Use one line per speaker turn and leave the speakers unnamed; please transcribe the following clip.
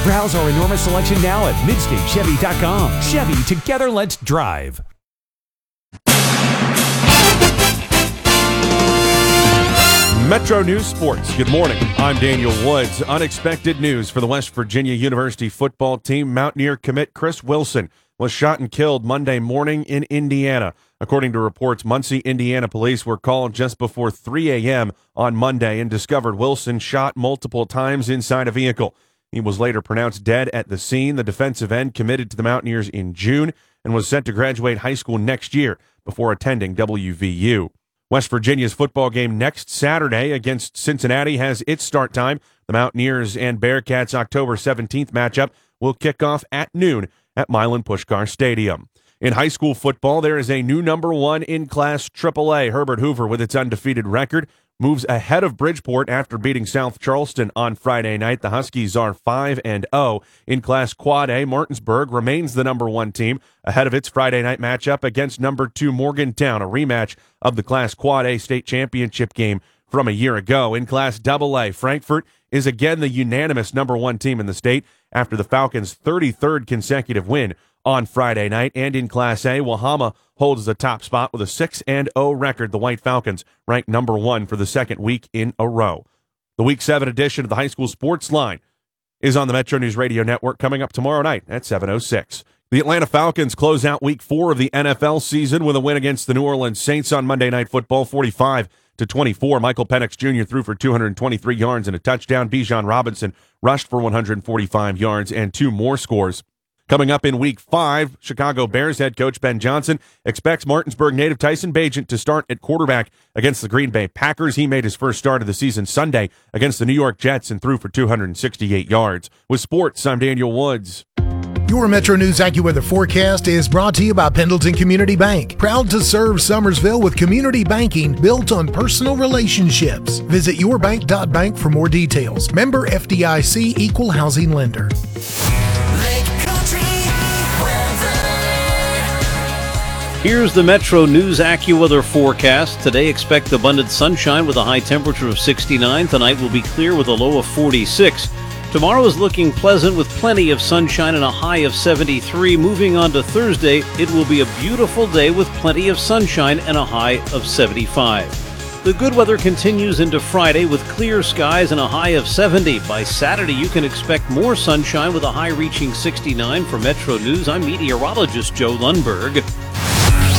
Browse our enormous selection now at MidstateChevy.com. Chevy, together let's drive.
Metro News Sports. Good morning. I'm Daniel Woods. Unexpected news for the West Virginia University football team. Mountaineer commit Chris Wilson was shot and killed Monday morning in Indiana. According to reports, Muncie, Indiana police were called just before 3 a.m. on Monday and discovered Wilson shot multiple times inside a vehicle. He was later pronounced dead at the scene. The defensive end committed to the Mountaineers in June and was set to graduate high school next year before attending WVU. West Virginia's football game next Saturday against Cincinnati has its start time. The Mountaineers and Bearcats October 17th matchup will kick off at noon at Milan Puskar Stadium. In high school football, there is a new number one in Class AAA. Herbert Hoover, with its undefeated record, moves ahead of Bridgeport after beating South Charleston on Friday night. The Huskies are 5-0. In Class Quad A, Martinsburg remains the number one team ahead of its Friday night matchup against number 2 Morgantown, a rematch of the Class Quad A state championship game from a year ago. In Class AA, Frankfort is again the unanimous number one team in the state after the Falcons' 33rd consecutive win on Friday night. And in Class A, Wahama holds the top spot with a 6-0 record. The White Falcons ranked number one for the second week in a row. The Week 7 edition of the High School Sports Line is on the Metro News Radio Network coming up tomorrow night at 7:06. The Atlanta Falcons close out Week 4 of the NFL season with a win against the New Orleans Saints on Monday Night Football, 45-24. Michael Penix Jr. threw for 223 yards and a touchdown. Bijan Robinson rushed for 145 yards and 2 more scores. Coming up in Week 5, Chicago Bears head coach Ben Johnson expects Martinsburg native Tyson Bagent to start at quarterback against the Green Bay Packers. He made his first start of the season Sunday against the New York Jets and threw for 268 yards. With sports, I'm Daniel Woods.
Your Metro News AccuWeather forecast is brought to you by Pendleton Community Bank. Proud to serve Summersville with community banking built on personal relationships. Visit yourbank.bank for more details. Member FDIC, Equal Housing Lender.
Here's the Metro News AccuWeather forecast. Today, expect abundant sunshine with a high temperature of 69. Tonight will be clear with a low of 46. Tomorrow is looking pleasant with plenty of sunshine and a high of 73. Moving on to Thursday, it will be a beautiful day with plenty of sunshine and a high of 75. The good weather continues into Friday with clear skies and a high of 70. By Saturday, you can expect more sunshine with a high reaching 69. For Metro News, I'm meteorologist Joe Lundberg.